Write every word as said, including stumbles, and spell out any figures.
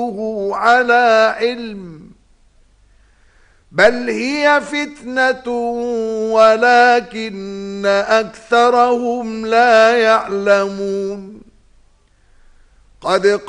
على علم بل هي فتنة ولكن أكثرهم لا يعلمون. قد